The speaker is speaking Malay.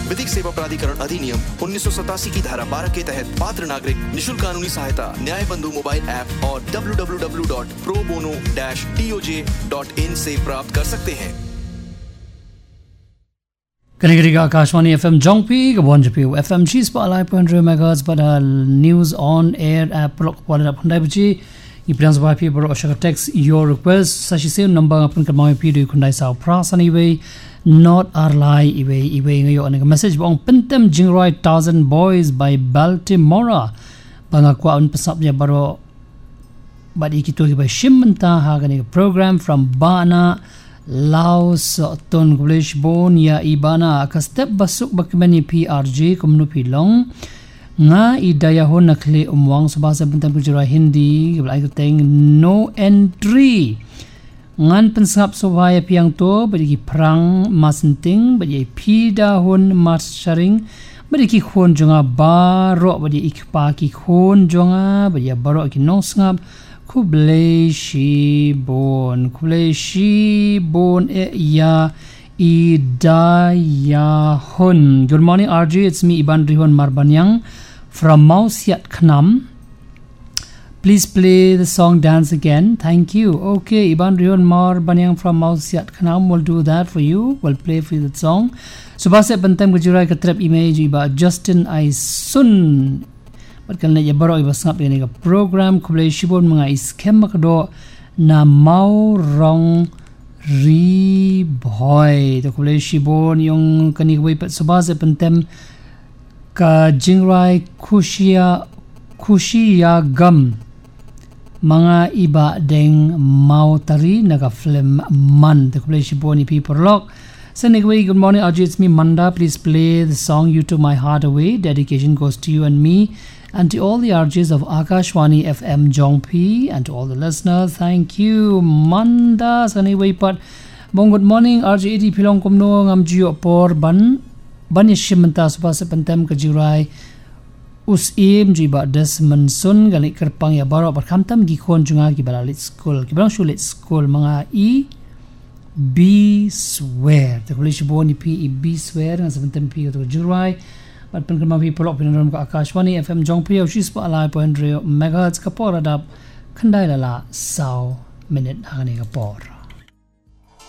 विधिक सेवा प्राधिकरण अधिनियम 1987 की धारा 12 के तहत पात्र नागरिक निशुल्क कानूनी सहायता न्याय बंधु मोबाइल ऐप और www.probono-toj.in से प्राप्त कर सकते हैं। Kanigrika Akashwani FM Jongpi Gabonjapi FM G Spotlight 100 MHz pada news on air app blog pada Hyundai Buji iprang sebuah pi bro shaka text your request sashise number apun kamai pi du Hyundai Sao Prasan iwe not arlai iwe ngayo anega message bong pentem jingrai 1000 boys by Baltimore bangakwa un pesapnya baro badi kitu iwe shimenta haga program from Bana Laos ton English bon ya ibana ka step basuk bakmani PRJ kumnu pilong nga idaya ho nakle umwang sabasa bentam kujura Hindi giblai teng no entry ngan pensap sobaya piang to bagi perang masenting bagi pida hon marsharing bagi khon jonga baro bagi ikpa ki khon jonga bagi baro ki nosngap Kubleshi bon ya idaya hon. Good morning RJ, it's me Iban Rihon Marbanyang from Mausiat Khnam. Please play the song Dance Again. Thank you. Okay, Iban Rihon Marbanyang from Mausiat Khnam will do that for you. We'll play for you that song. Subase Bantam Gujurai Katrap image iba Justin Aisun. Kan na baro iba sangap ini program kublay shibon mga iskem makado na mau rong riboy to kublay shibon yung kanigway pat subase pentem ka jingrai kushia gam mga iba deng mau tari naga film man to kublay shibon ni people lock. Anyway, good morning RJ, it's me Manda. Please play the song You Took My Heart Away. Dedication goes to you and me and to all the RJs of Akashwani FM Jongpi and to all the listeners. Thank you Manda. Anyway, but good morning RJ Edi Pilong Kumno ngam jiyo por ban yashimenta subasa pentem kajirai usim jiba Desmond Sun ganik kerpang ya baro berkamtam gikon junga gibalalit school gibalang shulit school mga B swear the police boni P B swear ng 7 P to July but pen kama pi polok pinaram ka Akashwani FM Jongpi of Shispa Alai Point MHz kapora dap khandai lala saw minute hangani kapor